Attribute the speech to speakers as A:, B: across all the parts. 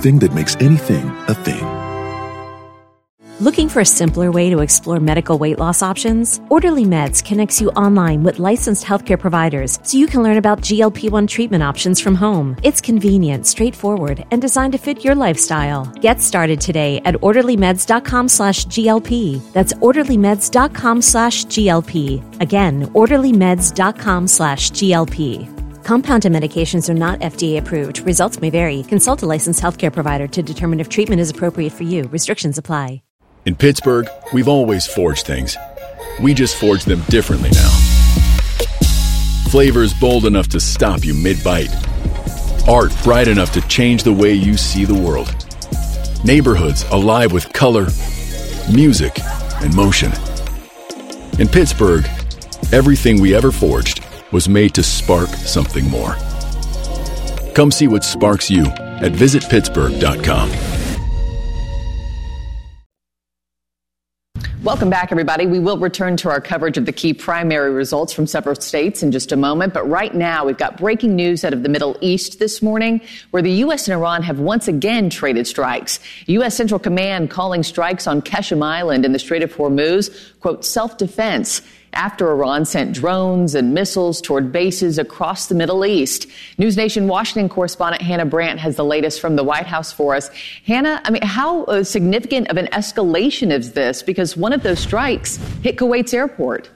A: thing that makes anything a thing.
B: Looking for a simpler way to explore medical weight loss options? Orderly Meds connects you online with licensed healthcare providers so you can learn about GLP-1 treatment options from home. It's convenient, straightforward, and designed to fit your lifestyle. Get started today at orderlymeds.com/GLP. That's orderlymeds.com/GLP. Again, orderlymeds.com/GLP. Compounded medications are not FDA approved. Results may vary. Consult a licensed healthcare provider to determine if treatment is appropriate for you. Restrictions apply.
C: In Pittsburgh, we've always forged things. We just forge them differently now. Flavors bold enough to stop you mid-bite. Art bright enough to change the way you see the world. Neighborhoods alive with color, music, and motion. In Pittsburgh, everything we ever forged was made to spark something more. Come see what sparks you at visitpittsburgh.com.
D: Welcome back, everybody. We will return to our coverage of the key primary results from several states in just a moment. But right now, we've got breaking news out of the Middle East this morning, where the U.S. and Iran have once again traded strikes. U.S. Central Command calling strikes on Qeshm Island in the Strait of Hormuz, quote, self-defense, after Iran sent drones and missiles toward bases across the Middle East. News Nation Washington correspondent Hannah Brandt has the latest from the White House for us. Hannah, how significant of an escalation is this? Because one of those strikes hit Kuwait's airport.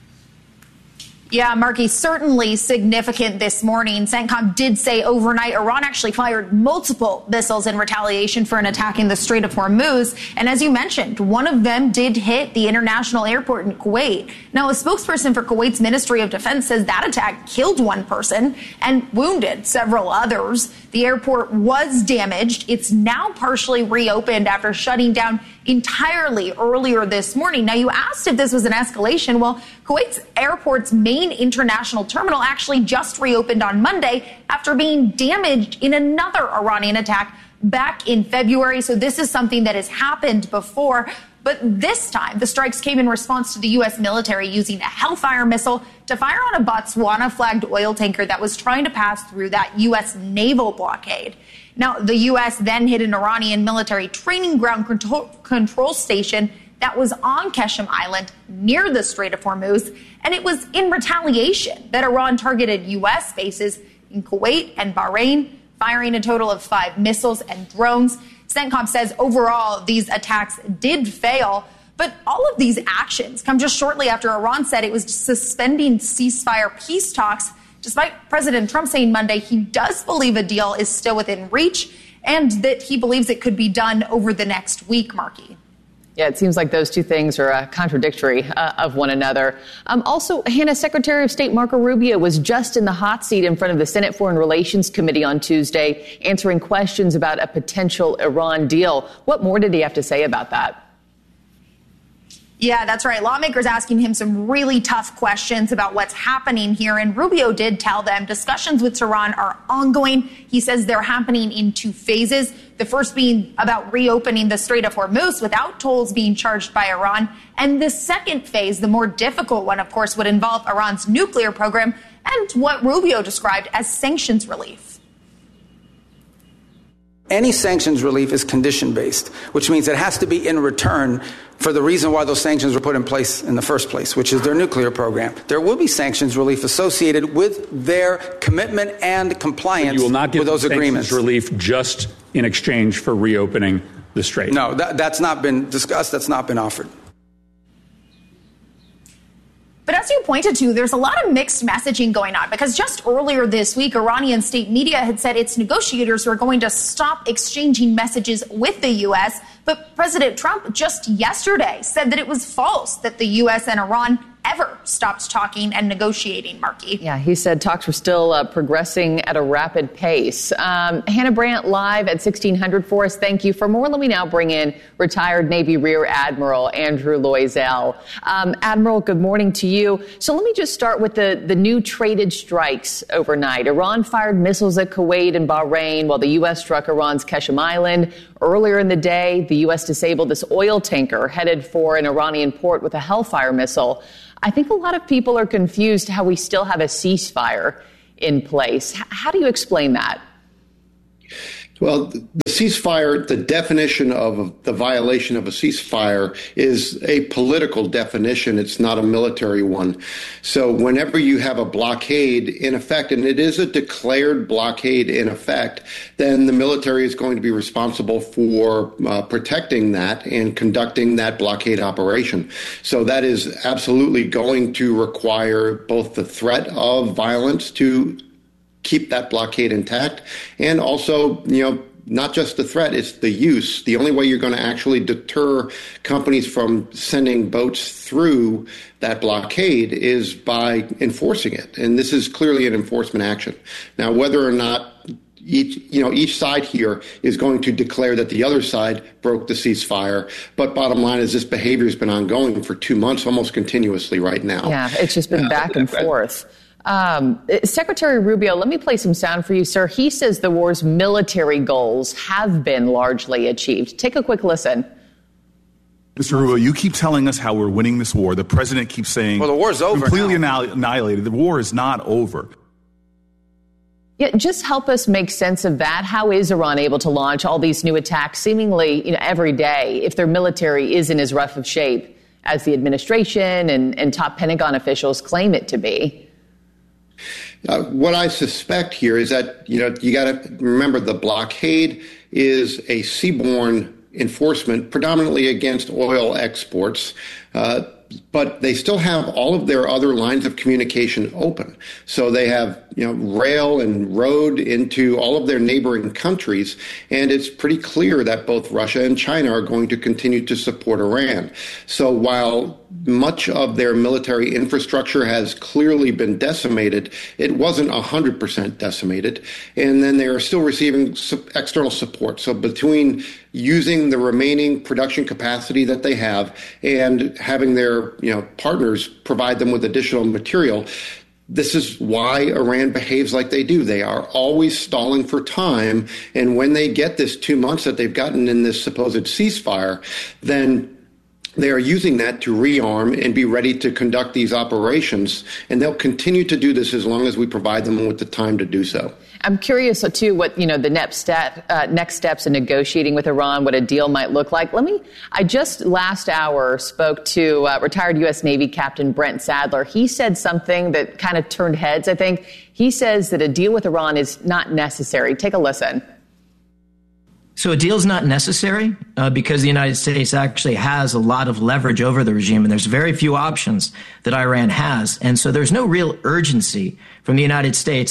E: Yeah, Marky, certainly significant this morning. CENTCOM did say overnight Iran actually fired multiple missiles in retaliation for an attack in the Strait of Hormuz. And as you mentioned, one of them did hit the international airport in Kuwait. Now, a spokesperson for Kuwait's Ministry of Defense says that attack killed one person and wounded several others. The airport was damaged. It's now partially reopened after shutting down entirely earlier this morning. Now, you asked if this was an escalation. Well, Kuwait's airport's main international terminal actually just reopened on Monday after being damaged in another Iranian attack back in February. So this is something that has happened before. But this time, the strikes came in response to the U.S. military using a Hellfire missile to fire on a Botswana-flagged oil tanker that was trying to pass through that U.S. naval blockade. Now, the U.S. then hit an Iranian military training ground control station that was on Qeshm Island near the Strait of Hormuz. And it was in retaliation that Iran targeted U.S. bases in Kuwait and Bahrain, firing a total of 5 missiles and drones. CENTCOM says overall these attacks did fail. But all of these actions come just shortly after Iran said it was suspending ceasefire peace talks, despite President Trump saying Monday he does believe a deal is still within reach and that he believes it could be done over the next week, Marky.
D: Yeah, it seems like those two things are contradictory of one another. Also, Hannah, Secretary of State Marco Rubio was just in the hot seat in front of the Senate Foreign Relations Committee on Tuesday, answering questions about a potential Iran deal. What more did he have to say about that?
E: Yeah, that's right. Lawmakers asking him some really tough questions about what's happening here. And Rubio did tell them discussions with Tehran are ongoing. He says they're happening in 2 phases. The first being about reopening the Strait of Hormuz without tolls being charged by Iran. And the second phase, the more difficult one, of course, would involve Iran's nuclear program and what Rubio described as sanctions relief.
F: Any sanctions relief is condition-based, which means it has to be in return for the reason why those sanctions were put in place in the first place, which is their nuclear program. There will be sanctions relief associated with their commitment and compliance with those agreements.
G: You will not give sanctions relief just in exchange for reopening the strait?
F: No, that's not been discussed. That's not been offered.
E: But as you pointed to, there's a lot of mixed messaging going on because just earlier this week, Iranian state media had said its negotiators were going to stop exchanging messages with the U.S. But President Trump just yesterday said that it was false that the U.S. and Iran ever stopped talking and negotiating, Marky.
D: Yeah, he said talks were still progressing at a rapid pace. Hannah Brandt live at 1600 for us. Thank you. For more, let me now bring in retired Navy Rear Admiral Andrew Loisel. Admiral, good morning to you. So let me just start with the new traded strikes overnight. Iran fired missiles at Kuwait and Bahrain while the U.S. struck Iran's Qeshm Island. Earlier in the day, the U.S. disabled this oil tanker headed for an Iranian port with a Hellfire missile. I think a lot of people are confused how we still have a ceasefire in place. How do you explain that?
H: Well, the ceasefire, the definition of the violation of a ceasefire is a political definition. It's not a military one. So whenever you have a blockade in effect, and it is a declared blockade in effect, then the military is going to be responsible for protecting that and conducting that blockade operation. So that is absolutely going to require both the threat of violence to keep that blockade intact, and also, not just the threat, it's the use. The only way you're going to actually deter companies from sending boats through that blockade is by enforcing it. And this is clearly an enforcement action. Now, whether or not each side here is going to declare that the other side broke the ceasefire. But bottom line is this behavior has been ongoing for 2 months, almost continuously right now.
D: Yeah, it's just been back and forth. Secretary Rubio, let me play some sound for you, sir. He says the war's military goals have been largely achieved. Take a quick listen.
I: Mr. Rubio, you keep telling us how we're winning this war. The president keeps saying,
F: well, the war's over
I: completely
F: now.
I: Annihilated. The war is not over.
D: Yeah, just help us make sense of that. How is Iran able to launch all these new attacks seemingly every day if their military is in as rough of shape as the administration and top Pentagon officials claim it to be?
H: What I suspect here is that, you got to remember the blockade is a seaborne enforcement predominantly against oil exports, but they still have all of their other lines of communication open. So they have, rail and road into all of their neighboring countries. And it's pretty clear that both Russia and China are going to continue to support Iran. So while much of their military infrastructure has clearly been decimated, it wasn't 100% decimated. And then they are still receiving external support. So between using the remaining production capacity that they have and having their partners provide them with additional material, this is why Iran behaves like they do. They are always stalling for time. And when they get this 2 months that they've gotten in this supposed ceasefire, then they are using that to rearm and be ready to conduct these operations. And they'll continue to do this as long as we provide them with the time to do so. I'm curious, too, what, the next steps in negotiating with Iran, what a deal might look like. I just last hour spoke to retired U.S. Navy Captain Brent Sadler. He said something that kind of turned heads, I think. He says that a deal with Iran is not necessary. Take a listen.
J: So a deal is not necessary because the United States actually has a lot of leverage over the regime, and there's very few options that Iran has. And so there's no real urgency from the United States.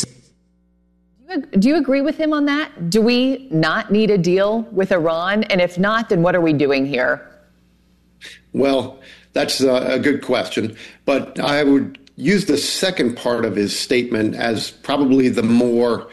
J: Do you agree with him on that? Do we not need a deal with Iran? And if not, then what are we doing here? Well, that's a good question. But I would use the second part of his statement as probably the more,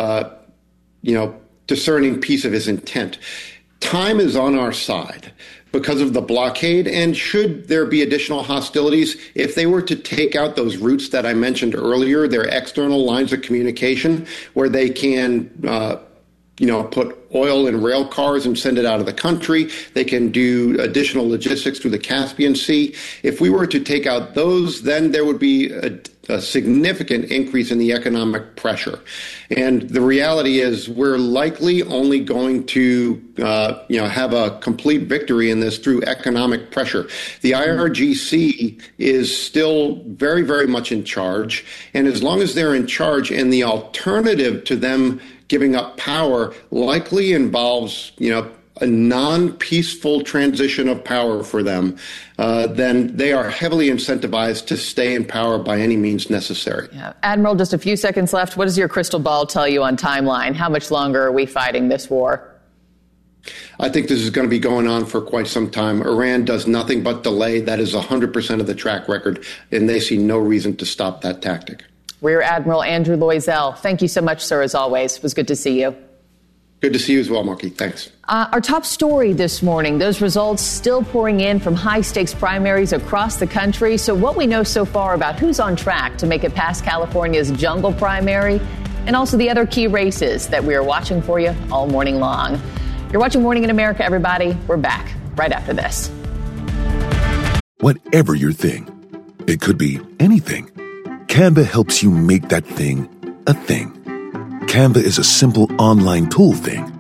J: discerning piece of his intent. Time is on our side because of the blockade, and should there be additional hostilities, if they were to take out those routes that I mentioned earlier, their external lines of communication, where they can, put oil in rail cars and send it out of the country. They can do additional logistics through the Caspian Sea. If we were to take out those, then there would be a significant increase in the economic pressure. And the reality is we're likely only going to, have a complete victory in this through economic pressure. The IRGC is still very, very much in charge. And as long as they're in charge, and the alternative to them giving up power likely involves, a non-peaceful transition of power for them, then they are heavily incentivized to stay in power by any means necessary. Yeah. Admiral, just a few seconds left. What does your crystal ball tell you on timeline? How much longer are we fighting this war? I think this is going to be going on for quite some time. Iran does nothing but delay. That is 100% of the track record, and they see no reason to stop that tactic. Rear Admiral Andrew Loisel, thank you so much, sir, as always. It was good to see you. Good to see you as well, Marky. Thanks. Our top story this morning, those results still pouring in from high-stakes primaries across the country. So what we know so far about who's on track to make it past California's jungle primary, and also the other key races that we are watching for you all morning long. You're watching Morning in America, everybody. We're back right after this.
A: Whatever your thing, it could be anything. Canva helps you make that thing a thing. Canva is a simple online tool thing